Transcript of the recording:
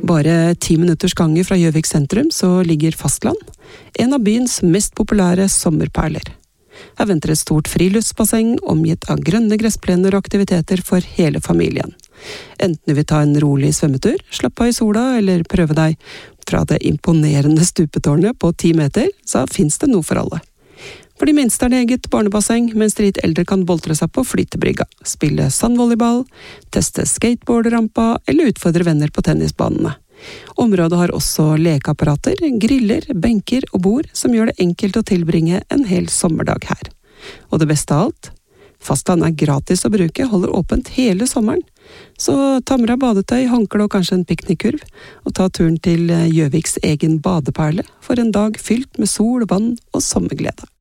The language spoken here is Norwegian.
Bare 10 minutters gange fra Gjøvik sentrum så ligger Fastland, en av byens mest populære sommerperler. Her venter et stort friluftsbasseng omgitt av grønne gressplener og aktiviteter for hele familien. Enten du vil ta en rolig svømmetur, slappe av i sola eller prøve deg fra det imponerende stupetårnet på 10 meter, så finnes det noe for alle. For de minste er det eget barnebasseng, mens de litt eldre kan boltre seg på flytebrygga, spille sandvolleyball, teste skateboardrampa eller utfordre venner på tennisbanene. Området har også lekeapparater, griller, benker og bord som gjør det enkelt å tilbringe en hel sommerdag her. Og det beste av alt? Fastland er gratis å bruke, holder åpent hele sommeren. Så ta med deg badetøy, håndkle og kanskje en piknikkurv, og ta turen til Gjøviks egen badeperle for en dag fylt med sol, vann og sommerglede.